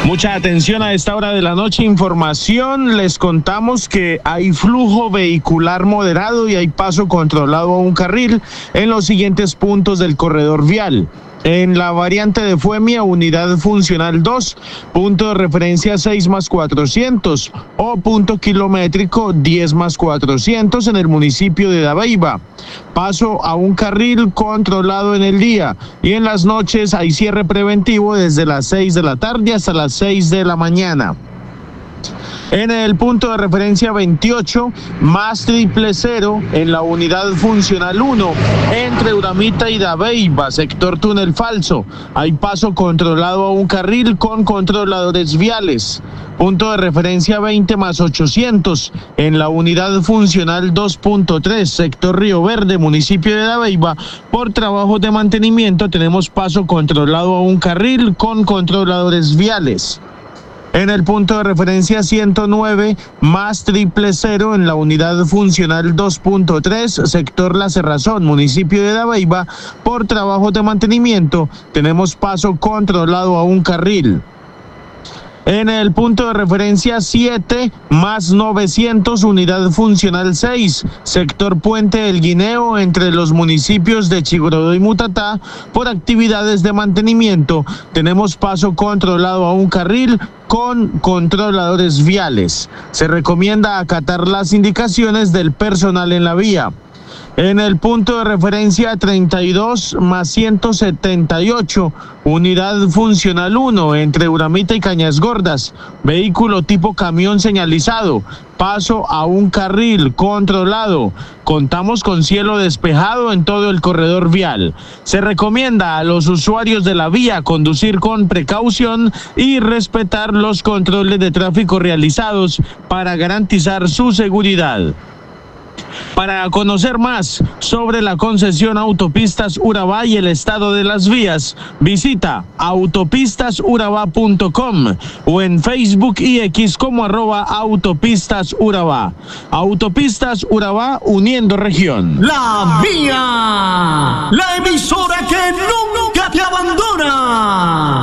Mucha atención a esta hora de la noche. Información, les contamos que hay flujo vehicular moderado y hay paso controlado a un carril en los siguientes puntos del corredor vial. En la variante de Fuemia, unidad funcional 2, punto de referencia 6+400 o punto kilométrico 10+400 en el municipio de Dabeiba. Paso a un carril controlado en el día y en las noches hay cierre preventivo desde las 6 de la tarde hasta las 6 de la mañana. En el punto de referencia 28, +000 en la unidad funcional 1, entre Uramita y Dabeiba, sector túnel falso. Hay paso controlado a un carril con controladores viales. Punto de referencia 20+800 en la unidad funcional 2.3, sector Río Verde, municipio de Dabeiba. Por trabajos de mantenimiento tenemos paso controlado a un carril con controladores viales. En el punto de referencia 109, +000 en la unidad funcional 2.3, sector La Cerrazón, municipio de Dabeiba. Por trabajos de mantenimiento tenemos paso controlado a un carril. En el punto de referencia 7, +900, unidad funcional 6, sector Puente del Guineo, entre los municipios de Chigorodó y Mutatá. Por actividades de mantenimiento tenemos paso controlado a un carril con controladores viales. Se recomienda acatar las indicaciones del personal en la vía. En el punto de referencia 32+178, unidad funcional 1, entre Uramita y Cañas Gordas, vehículo tipo camión señalizado, paso a un carril controlado. Contamos con cielo despejado en todo el corredor vial. Se recomienda a los usuarios de la vía conducir con precaución y respetar los controles de tráfico realizados para garantizar su seguridad. Para conocer más sobre la concesión Autopistas Urabá y el estado de las vías, visita autopistasurabá.com o en Facebook y X como @autopistasurabá. Autopistas Urabá, uniendo región. La Vía, la emisora que nunca te abandona.